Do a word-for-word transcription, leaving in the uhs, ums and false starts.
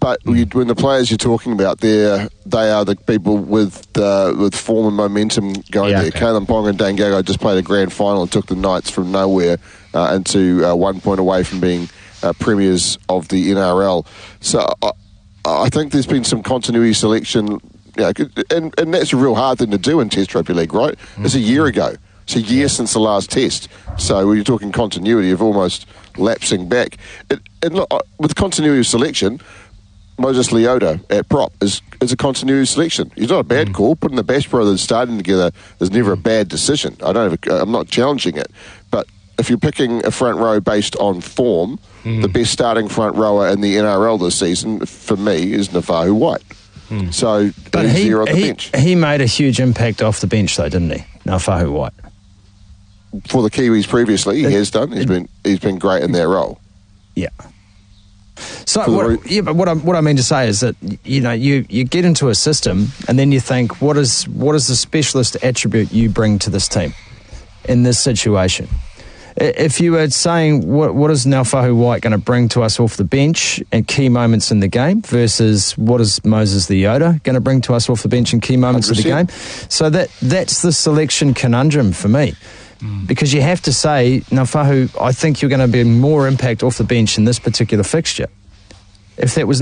but you, when the players you're talking about, they're, they are the people with uh, with form and momentum going Yeah, there. okay. Kalen Ponga and Dangago just played a grand final and took the Knights from nowhere uh, into uh, one point away from being uh, premiers of the N R L. So I, I think there's been some continuity selection, you know, and, and that's a real hard thing to do in Test Rugby League, right? Mm-hmm. It's a year ago. It's a year since the last test. So when you're talking continuity of almost lapsing back. It, and look, with continuity of selection, Moses Leota at prop is, is a continuity selection. He's not a bad mm. call. Putting the Bash brothers starting together is never a bad decision. I don't have a, I'm not challenging it. But if you're picking a front row based on form, mm. the best starting front rower in the N R L this season, for me, is Nafahu White. Mm. So but he's he, there on the he, bench. He made a huge impact off the bench, though, didn't he? Nafahu White. For the Kiwis previously, he it, has done. He's it, been he's been great in that role. Yeah. So what, yeah, but what I what I mean to say is that, you know, you, you get into a system and then you think, what is what is the specialist attribute you bring to this team in this situation? If you were saying what what is Nafahu White going to bring to us off the bench and key moments in the game versus what is Moses Leota going to bring to us off the bench and key moments one hundred percent of the game, so that that's the selection conundrum for me. Because you have to say, Nafahu, I think you're going to be more impact off the bench in this particular fixture. If that was